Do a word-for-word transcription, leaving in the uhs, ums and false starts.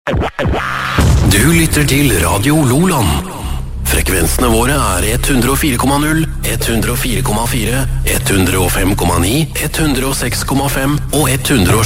Du lytter til Radio Loland. Frekvensene våre er ett hundre og fire komma null, ett hundre og fire komma fire, ett hundre og fem komma ni, ett hundre og seks komma fem og ett hundre og